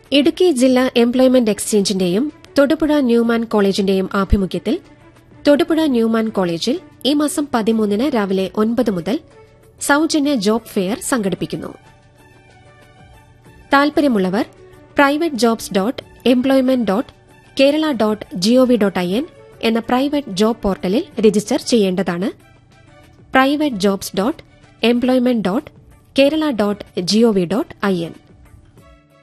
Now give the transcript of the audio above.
ഇടുക്കി ജില്ലാ employment എക്സ്ചേഞ്ചിന്റെയും Thodupuzha Newman കോളേജിന്റെയും ആഭിമുഖ്യത്തിൽ Thodupuzha Newman കോളേജിൽ ഈ മാസം 13 രാവിലെ 9 മുതൽ സൌജന്യ ജോബ് ഫെയർ സംഘടിപ്പിക്കുന്നു. താൽപര്യമുള്ളവർ private.employment.kerala.gov.in എന്ന പ്രൈവറ്റ് ജോബ് പോർട്ടലിൽ രജിസ്റ്റർ ചെയ്യേണ്ടതാണ്. private.jobs.employment.kerala.gov.in